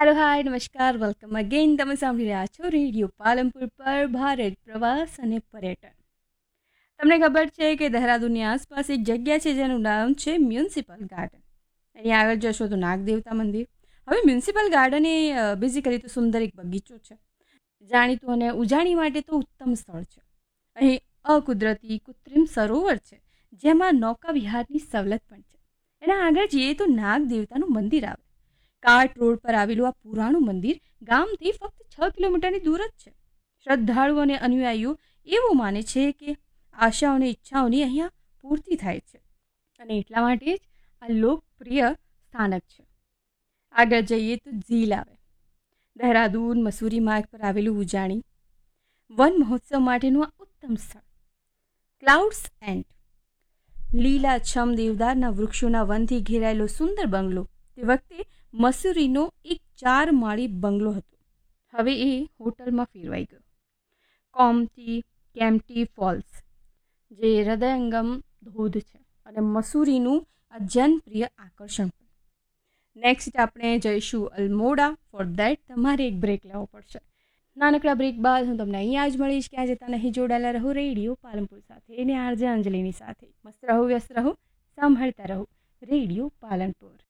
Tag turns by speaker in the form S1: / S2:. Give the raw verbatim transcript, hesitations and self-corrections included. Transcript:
S1: Hello hi नमस्कार welcome again તમે સાંભળી રહ્યા છો રેડિયો પાલનપુર પર ભારત પ્રવાસ અને પર્યટન. તમને ખબર છે કે દહેરાદૂનની આસપાસ એક જગ્યા છે જેનું નામ છે મ્યુનિસિપલ ગાર્ડન. અહીં આગળ જશો તો નાગદેવતા મંદિર. હવે મ્યુનિસિપલ ગાર્ડન એ બેઝિકલી તો સુંદર એક બગીચો છે, જાણીતું અને ઉજાણી માટે તો ઉત્તમ સ્થળ છે. અહીં અકુદરતી કૃત્રિમ સરોવર છે જેમાં નૌકા વિહારની સવલત પણ છે. એના આગળ જઈએ તો નાગ દેવતાનું મંદિર આવે. કાટ રોડ પર આવેલું આ પુરાણું મંદિર ગામથી ફક્ત છ કિલોમીટરની દૂર જ છે. શ્રદ્ધાળુઓ અને અનુયાયીઓ એવું માને છે કે આશાઓ અને ઈચ્છાઓની અહીંયા પૂર્તિ થાય છે અને એટલા માટે જ આ લોકપ્રિય સ્થાનક છે. આગળ જઈએ તો ઝીલ આવે. દહેરાદૂન મસૂરી માર્ગ પર આવેલું ઉજાણી વન મહોત્સવ માટેનું આ ઉત્તમ સ્થળ. ક્લાઉડ્સ એન્ડ લીલાછમ દેવદારના વૃક્ષોના વનથી ઘેરાયેલો સુંદર બંગલો તે વખતે મસૂરીનો એક ચાર માળી બંગલો હતો. હવે એ હોટલમાં ફેરવાઈ ગયો. કોમટી કેમ્પટી ફોલ્સ જે હૃદયંગમ ધોધ છે અને મસૂરીનું આ જનપ્રિય આકર્ષણ પણ. નેક્સ્ટ આપણે જઈશું અલ્મોડા. ફોર દેટ તમારે એક બ્રેક લેવો પડશે. નાનકડા બ્રેક બાદ હું તમને અહીંયા જ મળીશ. ક્યાં જતા નહીં, જોડાયેલા રહો રેડિયો પાલનપુર સાથે એને આરજે અંજલિની સાથે. મસ્ત રહો, વ્યસ્ત રહો, સાંભળતા રહો રેડિયો પાલનપુર.